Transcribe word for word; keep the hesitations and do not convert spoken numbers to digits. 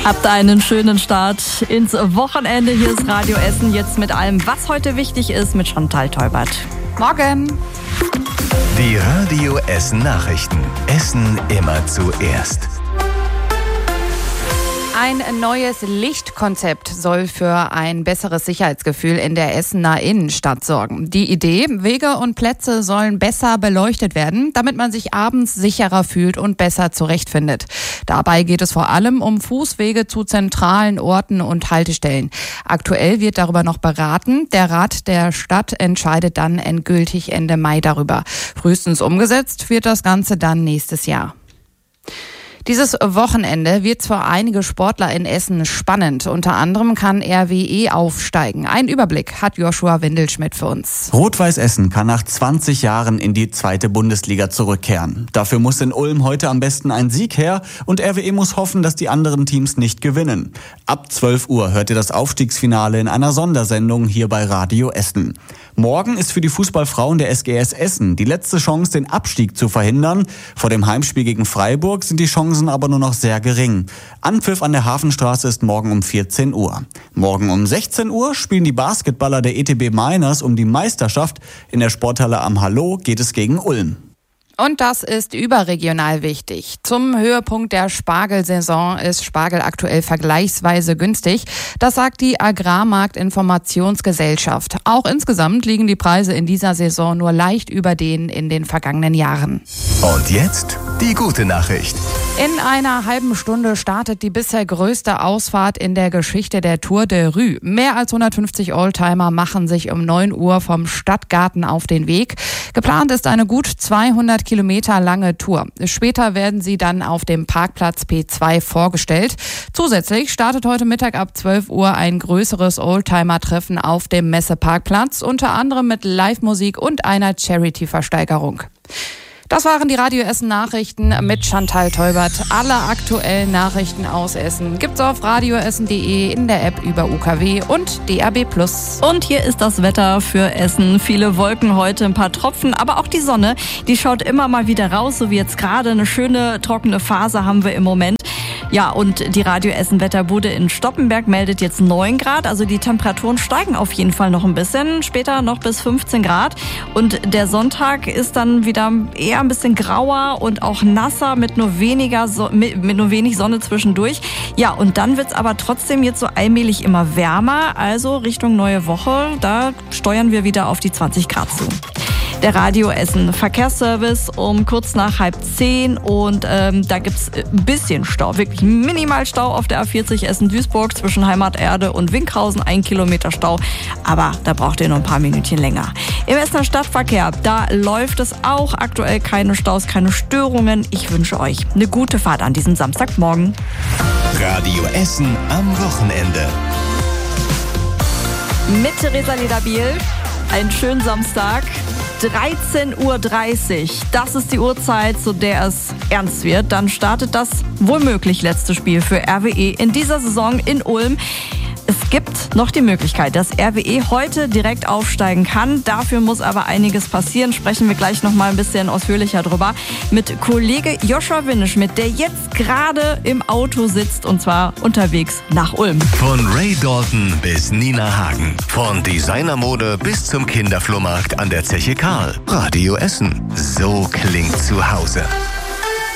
Habt einen schönen Start ins Wochenende. Hier ist Radio Essen jetzt mit allem, was heute wichtig ist, mit Chantal Teubert. Morgen. Die Radio Essen Nachrichten. Essen immer zuerst. Ein neues Lichtkonzept soll für ein besseres Sicherheitsgefühl in der Essener Innenstadt sorgen. Die Idee, Wege und Plätze sollen besser beleuchtet werden, damit man sich abends sicherer fühlt und besser zurechtfindet. Dabei geht es vor allem um Fußwege zu zentralen Orten und Haltestellen. Aktuell wird darüber noch beraten. Der Rat der Stadt entscheidet dann endgültig Ende Mai darüber. Frühestens umgesetzt wird das Ganze dann nächstes Jahr. Dieses Wochenende wird für einige Sportler in Essen spannend. Unter anderem kann R W E aufsteigen. Einen Überblick hat Joshua Windelschmidt für uns. Rot-Weiß Essen kann nach zwanzig Jahren in die zweite Bundesliga zurückkehren. Dafür muss in Ulm heute am besten ein Sieg her und R W E muss hoffen, dass die anderen Teams nicht gewinnen. Ab zwölf Uhr hört ihr das Aufstiegsfinale in einer Sondersendung hier bei Radio Essen. Morgen ist für die Fußballfrauen der S G S Essen die letzte Chance, den Abstieg zu verhindern. Vor dem Heimspiel gegen Freiburg sind die Chancen aber nur noch sehr gering. Anpfiff an der Hafenstraße ist morgen um vierzehn Uhr. Morgen um sechzehn Uhr spielen die Basketballer der E T B Miners um die Meisterschaft. In der Sporthalle am Hallo geht es gegen Ulm. Und das ist überregional wichtig. Zum Höhepunkt der Spargelsaison ist Spargel aktuell vergleichsweise günstig. Das sagt die Agrarmarktinformationsgesellschaft. Auch insgesamt liegen die Preise in dieser Saison nur leicht über denen in den vergangenen Jahren. Und jetzt die gute Nachricht. In einer halben Stunde startet die bisher größte Ausfahrt in der Geschichte der Tour de Rue. Mehr als hundertfünfzig Oldtimer machen sich um neun Uhr vom Stadtgarten auf den Weg. Geplant ist eine gut zweihundert Kilometer lange Tour. Später werden sie dann auf dem Parkplatz P zwei vorgestellt. Zusätzlich startet heute Mittag ab zwölf Uhr ein größeres Oldtimer-Treffen auf dem Messeparkplatz, unter anderem mit Live-Musik und einer Charity-Versteigerung. Das waren die Radio Essen Nachrichten mit Chantal Teubert. Alle aktuellen Nachrichten aus Essen gibt's auf radioessen punkt de, in der App über U K W und D A B plus. Und hier ist das Wetter für Essen. Viele Wolken heute, ein paar Tropfen, aber auch die Sonne, die schaut immer mal wieder raus, so wie jetzt gerade. Eine schöne trockene Phase haben wir im Moment. Ja, und die Radio Essen Wetterbude in Stoppenberg meldet jetzt neun Grad. Also die Temperaturen steigen auf jeden Fall noch ein bisschen. Später noch bis fünfzehn Grad. Und der Sonntag ist dann wieder eher ein bisschen grauer und auch nasser mit nur weniger so- mit, mit nur wenig Sonne zwischendurch. Ja, und dann wird's aber trotzdem jetzt so allmählich immer wärmer. Also Richtung neue Woche, da steuern wir wieder auf die zwanzig Grad zu. Der Radio Essen Verkehrsservice um kurz nach halb zehn und ähm, da gibt's ein bisschen Stau, wirklich minimal Stau auf der A vierzig Essen-Duisburg zwischen Heimaterde und Winkhausen, ein Kilometer Stau, aber da braucht ihr noch ein paar Minütchen länger. Im Essener Stadtverkehr, da läuft es auch aktuell keine Staus, keine Störungen. Ich wünsche euch eine gute Fahrt an diesem Samstagmorgen. Radio Essen am Wochenende. Mit Theresa Lederbiel, einen schönen Samstag. dreizehn Uhr dreißig, das ist die Uhrzeit, zu der es ernst wird. Dann startet das womöglich letzte Spiel für R W E in dieser Saison in Ulm. Es gibt noch die Möglichkeit, dass R W E heute direkt aufsteigen kann. Dafür muss aber einiges passieren. Sprechen wir gleich noch mal ein bisschen ausführlicher drüber mit Kollege Joshua Windelschmidt, der jetzt gerade im Auto sitzt und zwar unterwegs nach Ulm. Von Ray Dalton bis Nina Hagen. Von Designermode bis zum Kinderflohmarkt an der Zeche Karl. Radio Essen. So klingt zu Hause.